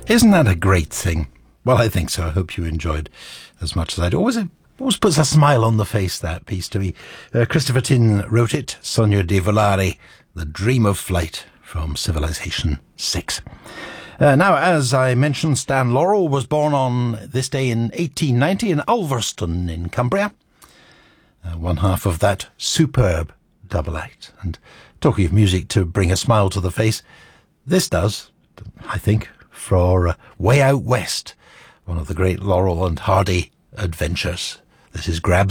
Isn't that a great thing? Well, I think so. I hope you enjoyed as much as I do. Always puts a smile on the face, that piece to me. Christopher Tin wrote it. Sonia De Volare, The Dream of Flight from Civilization 6. Now, as I mentioned, Stan Laurel was born on this day in 1890 in Ulverston in Cumbria. One half of that superb double act. And talking of music to bring a smile to the face, this does, I think, for Way Out West, one of the great Laurel and Hardy adventures. This is Grab the